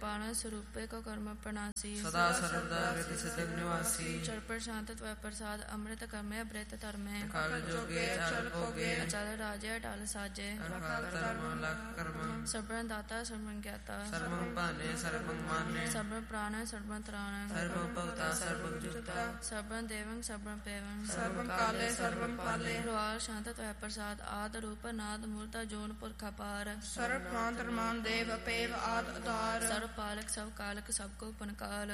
ਪਾਲਨ ਸਰੂਪੇ ਕੋ ਕਰਮ ਪ੍ਰਣਾਸੀ ਸਦਾ ਸਰਵਦਾ ਰਿਧਿ ਸਿਧਿ ਨਿਵਾਸੀ ਚਲ ਪ੍ਰਸ਼ਾਂਤ ਤਵੈ ਪ੍ਰਸਾਦ ਅੰਮ੍ਰਿਤ ਕਰਮੇ ਅਬ੍ਰਿਤ ਧਰਮੇ ਕਾਲ ਜੋਗੇ ਅਚਲ ਭੋਗੇ ਅਚਲ ਰਾਜੇ ਅਟਲ ਸਾਜੇ ਅਕਾਲ ਧਰਮ ਲਖ ਕਰਮ ਸਰਬੰ ਦਾਤਾ ਸਰਬੰ ਗਿਆਤਾ ਸਰਬੰ ਭਾਨੇ ਸਰਬੰ ਮਾਨੇ ਸਰਬੰ ਪ੍ਰਾਣ ਸਰਬੰ ਤ੍ਰਾਣ ਸਰਬੰ ਭਗਤਾ ਸਰਬੰ ਜੁਤਾ ਸਰਬੰ ਦੇਵੰ ਸਰਬੰ ਪੇਵੰ ਸਰਬੰ ਕਾਲੇ ਸਰਬੰ ਪਾਲੇ ਰੁਆਲ ਸ਼ਾਂਤ ਤਵੈ ਪ੍ਰਸਾਦ ਆਦ ਰੂਪ ਨਾਦ ਮੂਰਤਾ ਜੋਨ ਪੁਰਖਾ ਪਾਰ ਸਰਬ ਪ੍ਰਾਂਤ ਰਮਾਨ ਦੇਵ ਅਪੇਵ ਆਦ ਅਤਾਰ ਸਰਬ ਪਾਲਕ ਸਭ ਕਾਲਕ ਸਭ ਕੋ ਪਨਕਾਲ